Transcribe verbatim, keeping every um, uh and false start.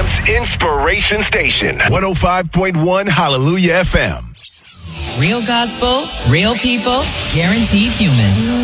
Atlanta Inspiration Station. one oh five point one Hallelujah F M. Real gospel, real people, guaranteed human.